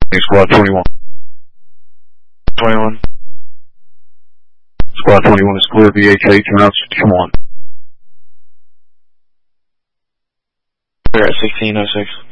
Squad 21. 21. Squad 21 is clear. VHA, turn out 61. We're at 1606.